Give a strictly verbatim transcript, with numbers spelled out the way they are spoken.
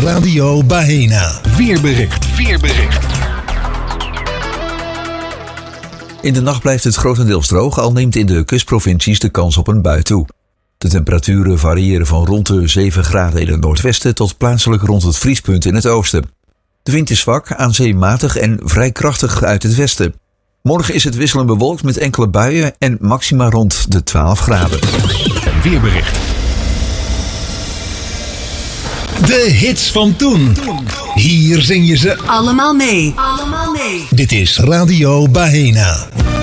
Radio Bahena. Weerbericht. Weerbericht. In de nacht blijft het grotendeels droog, al neemt in de kustprovincies de kans op een bui toe. De temperaturen variëren van rond de zeven graden in het noordwesten tot plaatselijk rond het vriespunt in het oosten. De wind is zwak, aan zee matig en vrij krachtig uit het westen. Morgen is het wisselend bewolkt met enkele buien en maxima rond de twaalf graden. Weerbericht. De hits van toen. Hier zing je ze allemaal mee. Allemaal mee. Dit is Radio Bahena.